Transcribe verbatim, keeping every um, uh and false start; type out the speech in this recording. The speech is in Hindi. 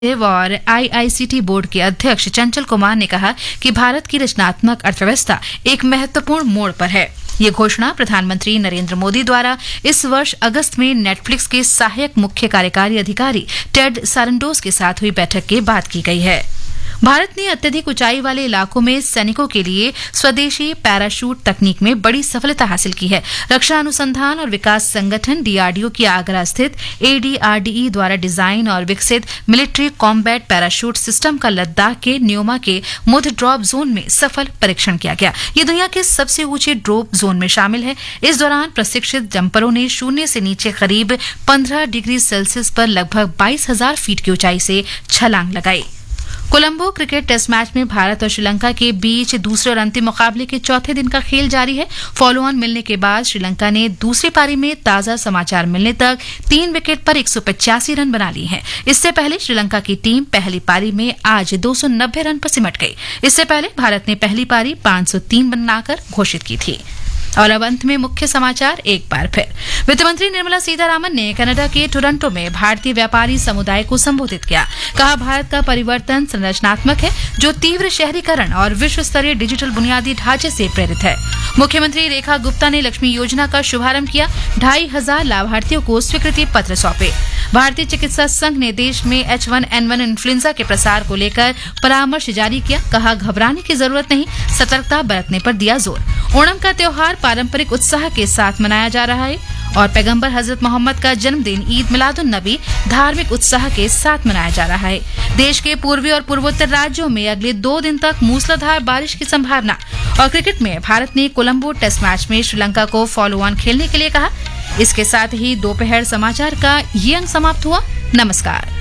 और आई आई सी टी बोर्ड के अध्यक्ष चंचल कुमार ने कहा कि भारत की रचनात्मक अर्थव्यवस्था एक महत्वपूर्ण मोड़ पर है। ये घोषणा प्रधानमंत्री नरेंद्र मोदी द्वारा इस वर्ष अगस्त में नेटफ्लिक्स के सहायक मुख्य कार्यकारी अधिकारी टेड सारंडोस के साथ हुई बैठक के बाद की गई है। भारत ने अत्यधिक ऊंचाई वाले इलाकों में सैनिकों के लिए स्वदेशी पैराशूट तकनीक में बड़ी सफलता हासिल की है। रक्षा अनुसंधान और विकास संगठन डी आर डी ओ की आगरा स्थित A D R D E द्वारा डिजाइन और विकसित मिलिट्री कॉम्बैट पैराशूट सिस्टम का लद्दाख के न्योमा के मुध ड्रॉप जोन में सफल परीक्षण किया गया। ये दुनिया के सबसे ऊंचे ड्रॉप जोन में शामिल है। इस दौरान प्रशिक्षित जंपरों ने शून्य से नीचे करीब पंद्रह डिग्री सेल्सियस पर लगभग बाईस हजार फीट की ऊंचाई से छलांग लगाई। कोलंबो क्रिकेट टेस्ट मैच में भारत और श्रीलंका के बीच दूसरे और अंतिम मुकाबले के चौथे दिन का खेल जारी है। फॉलो ऑन मिलने के बाद श्रीलंका ने दूसरी पारी में ताजा समाचार मिलने तक तीन विकेट पर एक सौ पचासी रन बना लिए हैं। इससे पहले श्रीलंका की टीम पहली पारी में आज दो सौ नब्बे रन पर सिमट गई। इससे पहले भारत ने पहली पारी पांच सौ तीन बनाकर घोषित की थी। और अब अंत में मुख्य समाचार एक बार फिर। वित्त मंत्री निर्मला सीतारामन ने कनाडा के टोरंटो में भारतीय व्यापारी समुदाय को संबोधित किया। कहा, भारत का परिवर्तन संरचनात्मक है जो तीव्र शहरीकरण और विश्व स्तरीय डिजिटल बुनियादी ढांचे से प्रेरित है। मुख्यमंत्री रेखा गुप्ता ने लक्ष्मी योजना का शुभारंभ किया। ढाई हजार लाभार्थियों को स्वीकृति पत्र सौंपे। भारतीय चिकित्सा संघ ने देश में H one N one influenza के प्रसार को लेकर परामर्श जारी किया। कहा, घबराने की जरूरत नहीं, सतर्कता बरतने पर दिया जोर। ओणम का त्योहार पारंपरिक उत्साह के साथ मनाया जा रहा है और पैगंबर हजरत मोहम्मद का जन्मदिन ईद मिलादुन नबी धार्मिक उत्साह के साथ मनाया जा रहा है। देश के पूर्वी और पूर्वोत्तर राज्यों में अगले दो दिन तक मूसलाधार बारिश की संभावना। और क्रिकेट में भारत ने कोलंबो टेस्ट मैच में श्रीलंका को फॉलो ऑन खेलने के लिए कहा। इसके साथ ही दोपहर समाचार का ये अंक समाप्त हुआ। नमस्कार।